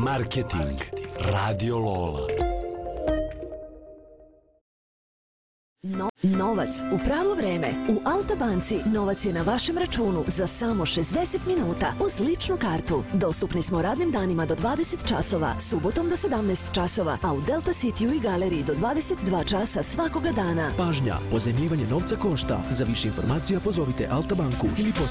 Marketing. Radio Lola. Novac u pravo vreme. U Alta banci novac je na vašem računu za samo 60 minuta uz ličnu kartu. Dostupni smo radnim danima do 20 časova, subotom do 17 časova, a u Delta Cityu i galeriji do 22 časa svakoga dana. Pažnja, pozajmljivanje novca košta. Za više informacija pozovite Alta banku ili